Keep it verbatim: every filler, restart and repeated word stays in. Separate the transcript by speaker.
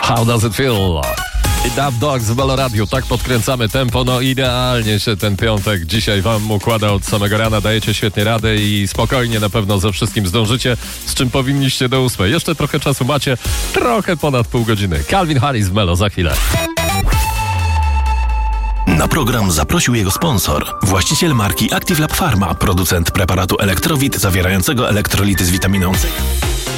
Speaker 1: How does it feel? I Dub Dogs w Melo Radio. Tak podkręcamy tempo. No idealnie się ten piątek dzisiaj wam układa od samego rana. Dajecie świetnie radę i spokojnie na pewno ze wszystkim zdążycie, z czym powinniście do ósmej. Jeszcze trochę czasu macie, trochę ponad pół godziny. Calvin Harris w Melo za chwilę.
Speaker 2: Na program zaprosił jego sponsor, właściciel marki Active Lab Pharma, producent preparatu Elektrowit zawierającego elektrolity z witaminą C.